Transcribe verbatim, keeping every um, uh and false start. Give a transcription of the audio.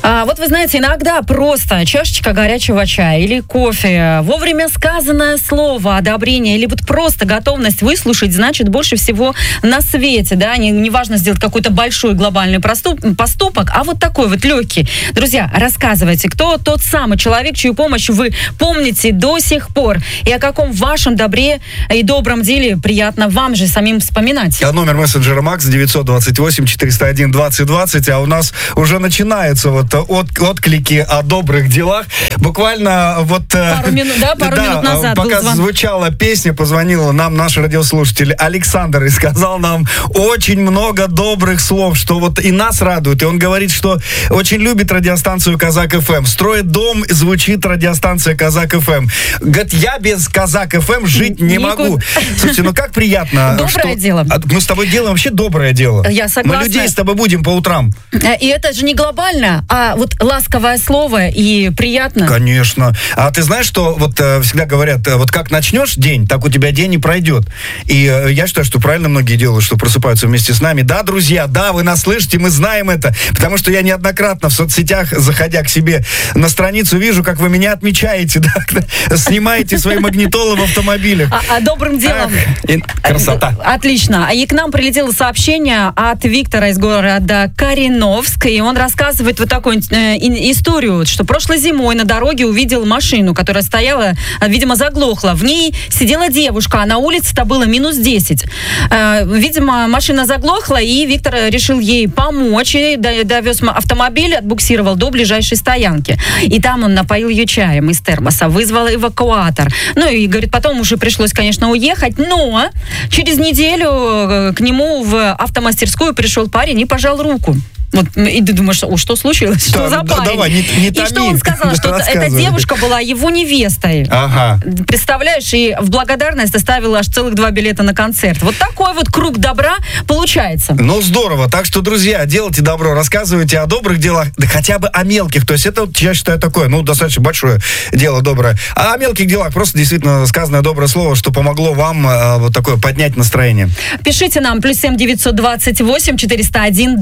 А, вот вы знаете, иногда просто чашечка горячего чая или кофе, вовремя сказанное слово одобрения или вот просто готовность выслушать, значит больше всего на свете, да, не, не важно сделать какой-то большой глобальный проступ, поступок, а вот такой вот легкий. Друзья, рассказывайте, кто тот самый человек, чью помощь вы помните до сих пор, и о каком вашем добре и добром деле приятно вам же самим вспоминать. А номер мессенджера Макс девятьсот двадцать восемь четыреста один двадцать двадцать, а у нас уже начинаются вот от, отклики о добрых делах. Буквально вот... Пару минут, да, пару да, минут назад пока был звон... звучала песня, позвонил нам наш радиослушатель Александр и сказал нам очень много добрых слов, что вот и нас радует. И он говорит, что очень любит радиостанцию Казак эф эм. Строит дом, звучит радиостанция Казак эф эм. Говорит, я без Казак эф эм жить не Никуда. могу. Слушайте, ну как приятно. Доброе что... дело. Мы с тобой делаем вообще доброе дело. Я согласна. Мы людей с тобой будем по утрам. И это же не глобально, а вот ласковое слово и приятно. Конечно. А ты знаешь, что вот э, всегда говорят, э, вот как начнешь день, так у тебя день и пройдет. И э, я считаю, что правильно многие делают, что просыпаются вместе с нами. Да, друзья, да, вы нас слышите, мы знаем это. Потому что я неоднократно в соцсетях, заходя к себе на страницу, вижу, как вы меня отмечаете, да, снимаете свои магнитолы в автомобилях. А, а добрым делом... Ах, и красота. Отлично. И к нам прилетело сообщение от Виктора из города Кореновск, и он рассказывает вот такую э, историю, что прошлой зимой на дороге увидел машину, которая стояла, видимо, заглохла. В ней сидела девушка, а на улице-то было минус десять. Э, видимо, машина заглохла, и Виктор решил ей помочь, и довез автомобиль, отбуксировал до ближайшей стоянки. И там он напоил ее чаем из термоса, вызвал эвакуатор. Ну и, говорит, потом уже пришлось, конечно, уехать, но через неделю к нему в автомастерскую пришел парень и пожал руку. Вот, и ты думаешь, о, что случилось? Что да, за да, парень? Давай, не, не и томи. что он сказал? Что эта девушка была его невестой. Ага. Представляешь, и в благодарность оставила аж целых два билета на концерт. Вот такой вот круг добра получается. Ну, здорово. Так что, друзья, делайте добро, рассказывайте о добрых делах, да хотя бы о мелких. То есть это, я считаю, такое, ну, достаточно большое дело доброе. А о мелких делах просто действительно сказанное доброе слово, что помогло вам э, вот такое поднять настроение. Пишите нам плюс семь девятьсот двадцать восемь четыреста один